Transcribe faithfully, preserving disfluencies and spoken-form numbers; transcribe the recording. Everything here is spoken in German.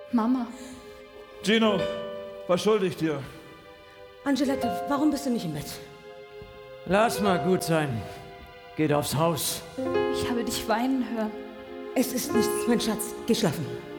Mama. Gino, was schulde ich dir? Angelette, warum bist du nicht im Bett? Lass mal gut sein. Geht aufs Haus. Ich habe dich weinen hören. Es ist nichts, mein Schatz. Geh schlafen.